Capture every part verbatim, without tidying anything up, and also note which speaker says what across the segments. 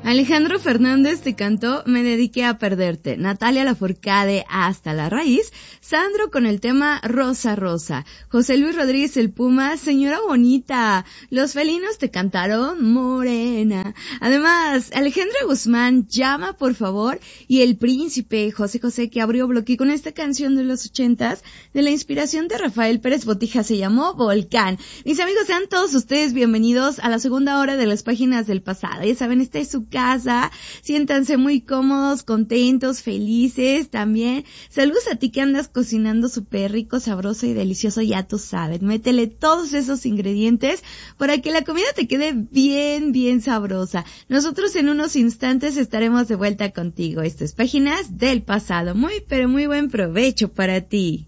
Speaker 1: Alejandro Fernández te cantó Me dediqué a perderte. Natalia Lafourcade Hasta la raíz. Sandro con el tema Rosa Rosa. José Luis Rodríguez el Puma, Señora bonita. Los felinos te cantaron Morena. Además, Alejandra Guzmán, Llama por favor. Y el príncipe José José, que abrió bloque con esta canción de los ochentas, de la inspiración de Rafael Pérez Botija, se llamó Volcán. Mis amigos, sean todos ustedes bienvenidos a la segunda hora de las páginas del pasado. Ya saben, esta es su casa, siéntanse muy cómodos, contentos, felices también. Saludos a ti que andas cocinando súper rico, sabroso y delicioso, ya tú sabes, métele todos esos ingredientes para que la comida te quede bien, bien sabrosa. Nosotros en unos instantes estaremos de vuelta contigo. Esto es Páginas del Pasado. Muy, pero muy buen provecho para ti.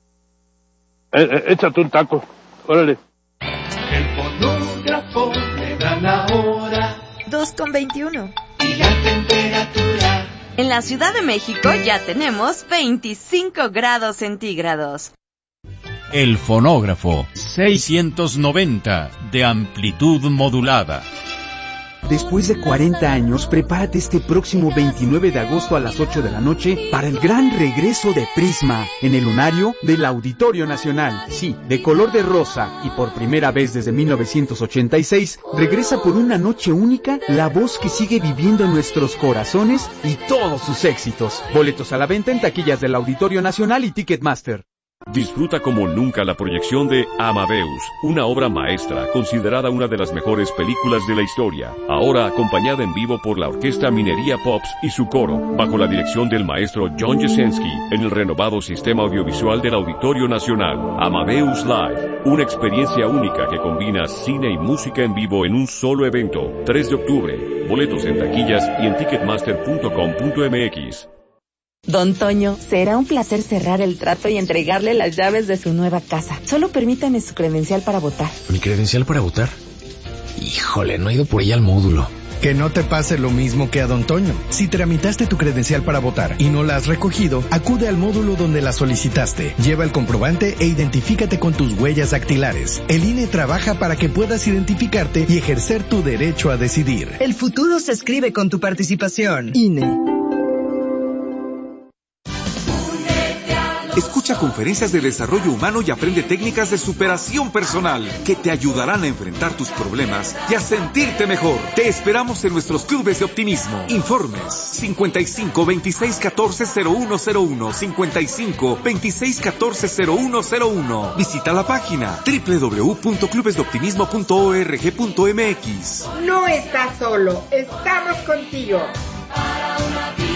Speaker 2: Eh, eh, échate un taco, órale.
Speaker 3: El fonógrafo le da la hora.
Speaker 4: dos con veintiuno.
Speaker 3: Y la temperatura.
Speaker 4: En la Ciudad de México ya tenemos veinticinco grados centígrados.
Speaker 5: El fonógrafo seiscientos noventa de amplitud modulada.
Speaker 6: Después de cuarenta años, prepárate este próximo veintinueve de agosto a las ocho de la noche para el gran regreso de Prisma en el lunario del Auditorio Nacional. Sí, de color de rosa y por primera vez desde mil novecientos ochenta y seis, regresa por una noche única la voz que sigue viviendo en nuestros corazones y todos sus éxitos. Boletos a la venta en taquillas del Auditorio Nacional y Ticketmaster.
Speaker 7: Disfruta como nunca la proyección de Amadeus, una obra maestra considerada una de las mejores películas de la historia, ahora acompañada en vivo por la Orquesta Minería Pops y su coro, bajo la dirección del maestro John Jasenski, en el renovado sistema audiovisual del Auditorio Nacional. Amadeus Live, una experiencia única que combina cine y música en vivo en un solo evento. tres de octubre, boletos en taquillas y en ticketmaster punto com punto m x.
Speaker 8: Don Toño, será un placer cerrar el trato y entregarle las llaves de su nueva casa. Solo permítame su credencial para votar.
Speaker 9: ¿Mi credencial para votar? Híjole, no he ido por ella al módulo.
Speaker 10: Que no te pase lo mismo que a Don Toño. Si tramitaste tu credencial para votar y no la has recogido, acude al módulo donde la solicitaste. Lleva el comprobante e identifícate con tus huellas dactilares. El I N E trabaja para que puedas identificarte y ejercer tu derecho a decidir.
Speaker 11: El futuro se escribe con tu participación. I N E.
Speaker 12: Escucha conferencias de desarrollo humano y aprende técnicas de superación personal que te ayudarán a enfrentar tus problemas y a sentirte mejor. Te esperamos en nuestros clubes de optimismo. Informes cincuenta y cinco, veintiséis, catorce, cero uno cero uno, cincuenta y cinco, veintiséis, catorce, cero uno cero uno. Visita la página doble u doble u doble u punto clubes de optimismo punto org punto m x.
Speaker 13: No estás solo, estamos contigo.
Speaker 3: Para una vida.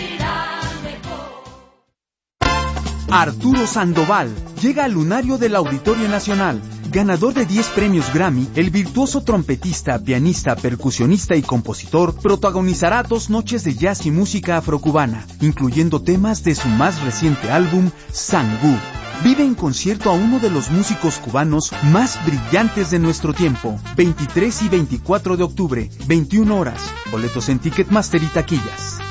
Speaker 6: Arturo Sandoval llega al lunario del Auditorio Nacional. Ganador de diez premios Grammy, el virtuoso trompetista, pianista, percusionista y compositor protagonizará dos noches de jazz y música afrocubana, incluyendo temas de su más reciente álbum, Sangú. Vive en concierto a uno de los músicos cubanos más brillantes de nuestro tiempo. veintitrés y veinticuatro de octubre, veintiuna horas. Boletos en Ticketmaster y taquillas.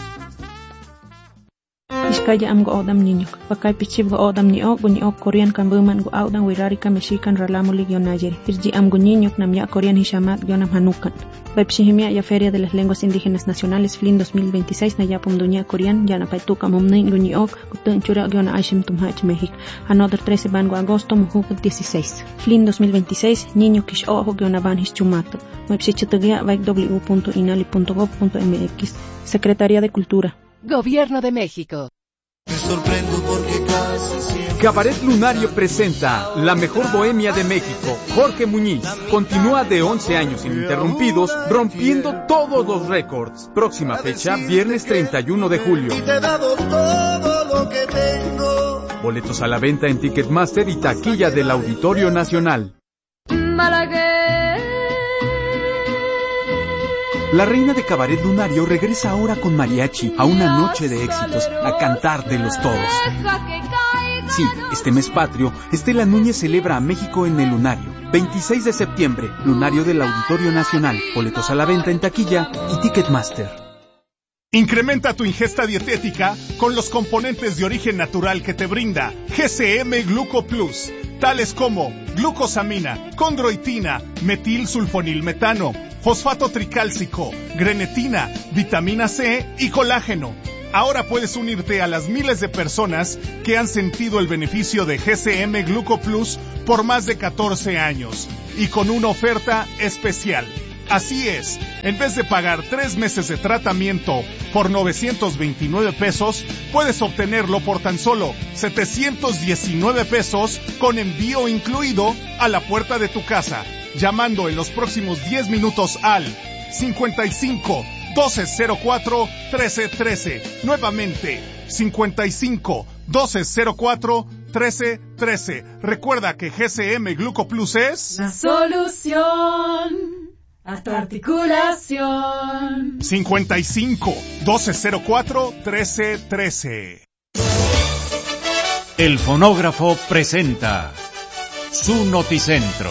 Speaker 14: Iskaya am go odam niño, pakai pichib go odam ni o guni o Korean kan buman go audan wirarika mexican ralamo ligio nayer. Irji am go niño nam ya Korean hishamat gionam hanukan. Bepshihimia ya Feria de las Lenguas Indígenas Nacionales Flin dos mil veintiséis na yapum dunia Korean ya na paituka momnin guni ok gutun chura giona aishim tumhach México. Another trece ban go agosto mujuk dieciséis. Flin dos mil veintiséis niño kish ojo giona ban hischumato. Mepsichitugia vaik w punto inali punto gov punto m x. Secretaría de Cultura.
Speaker 15: Gobierno de México.
Speaker 3: Me sorprendo porque casi siempre...
Speaker 6: Cabaret Lunario presenta La Mejor Bohemia de México. Jorge Muñiz continúa de once años ininterrumpidos, rompiendo todos los récords. Próxima fecha, viernes treinta y uno de julio.
Speaker 3: Y te he dado todo lo que tengo.
Speaker 6: Boletos a la venta en Ticketmaster y taquilla del Auditorio Nacional. La reina de Cabaret Lunario regresa ahora con mariachi a una noche de éxitos, a cantártelos todos. Sí, este mes patrio, Estela Núñez celebra a México en el Lunario. veintiséis de septiembre, Lunario del Auditorio Nacional. Boletos a la venta en taquilla y Ticketmaster.
Speaker 16: Incrementa tu ingesta dietética con los componentes de origen natural que te brinda G C M Gluco Plus, tales como glucosamina, condroitina, metilsulfonilmetano, fosfato tricálcico, grenetina, vitamina C y colágeno. Ahora puedes unirte a las miles de personas que han sentido el beneficio de G C M Gluco Plus por más de catorce años y con una oferta especial. Así es, en vez de pagar tres meses de tratamiento por novecientos veintinueve pesos, puedes obtenerlo por tan solo setecientos diecinueve pesos con envío incluido a la puerta de tu casa, llamando en los próximos diez minutos al cincuenta y cinco, doce cero cuatro, trece trece. Nuevamente, cincuenta y cinco, doce cero cuatro, trece trece. Recuerda que G C M Gluco Plus es
Speaker 17: la solución a tu articulación.
Speaker 16: cincuenta y cinco, doce cero cuatro, trece trece.
Speaker 5: El fonógrafo presenta su noticentro.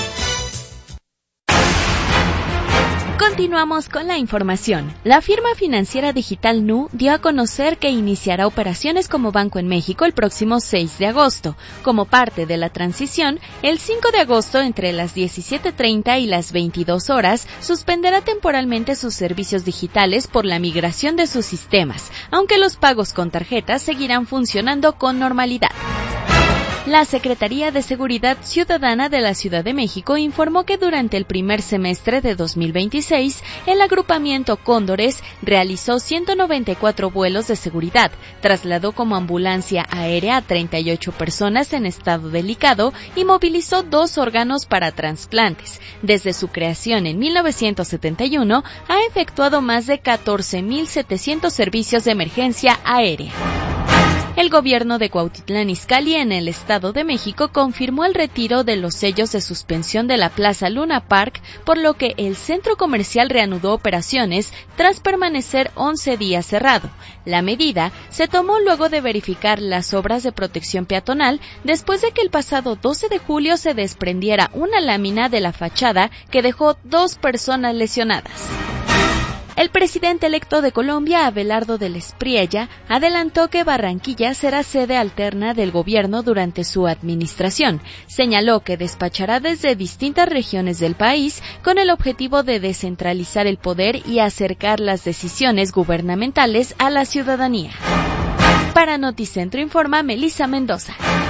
Speaker 18: Continuamos con la información. La firma financiera digital N U dio a conocer que iniciará operaciones como banco en México el próximo seis de agosto. Como parte de la transición, el cinco de agosto entre las diecisiete treinta y las veintidós horas suspenderá temporalmente sus servicios digitales por la migración de sus sistemas, aunque los pagos con tarjetas seguirán funcionando con normalidad. La Secretaría de Seguridad Ciudadana de la Ciudad de México informó que durante el primer semestre de dos mil veintiséis, el agrupamiento Cóndores realizó ciento noventa y cuatro vuelos de seguridad, trasladó como ambulancia aérea a treinta y ocho personas en estado delicado y movilizó dos órganos para trasplantes. Desde su creación en mil novecientos setenta y uno, ha efectuado más de catorce mil setecientos servicios de emergencia aérea. El gobierno de Cuautitlán Izcalli en el Estado de México confirmó el retiro de los sellos de suspensión de la Plaza Luna Park, por lo que el centro comercial reanudó operaciones tras permanecer once días cerrado. La medida se tomó luego de verificar las obras de protección peatonal después de que el pasado doce de julio se desprendiera una lámina de la fachada que dejó dos personas lesionadas. El presidente electo de Colombia, Abelardo del Espriella, adelantó que Barranquilla será sede alterna del gobierno durante su administración. Señaló que despachará desde distintas regiones del país con el objetivo de descentralizar el poder y acercar las decisiones gubernamentales a la ciudadanía. Para Noticentro informa Melissa Mendoza.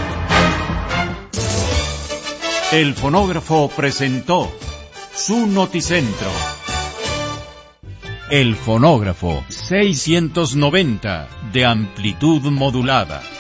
Speaker 5: El fonógrafo presentó su Noticentro. El fonógrafo seiscientos noventa de amplitud modulada.